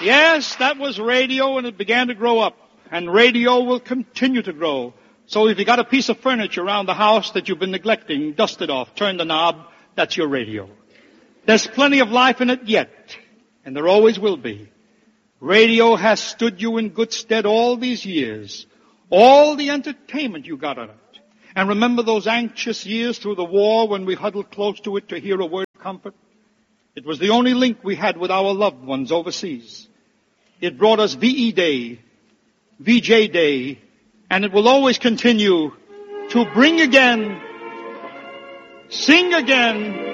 Yes, that was radio, and it began to grow up. And radio will continue to grow. So if you got a piece of furniture around the house that you've been neglecting, dust it off, turn the knob, that's your radio. There's plenty of life in it yet, and there always will be. Radio has stood you in good stead all these years. All the entertainment you got on it. And remember those anxious years through the war when we huddled close to it to hear a word of comfort? It was the only link we had with our loved ones overseas. It brought us VE Day, VJ Day, and it will always continue to bring again, sing again,